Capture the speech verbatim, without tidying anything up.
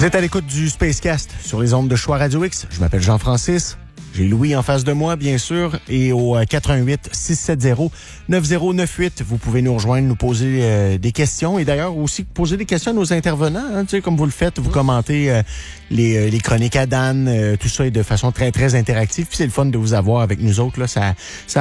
Vous êtes à l'écoute du Spacecast sur les ondes de Choix Radio X. Je m'appelle Jean-Francis. J'ai Louis en face de moi, bien sûr, et au quatre un huit, six sept zéro, neuf zéro neuf huit, vous pouvez nous rejoindre, nous poser euh, des questions et d'ailleurs aussi poser des questions à nos intervenants, hein, tu sais, comme vous le faites, vous commentez euh, les, euh, les chroniques à Dan, euh, tout ça est de façon très, très interactive. Puis c'est le fun de vous avoir avec nous autres, là, ça, ça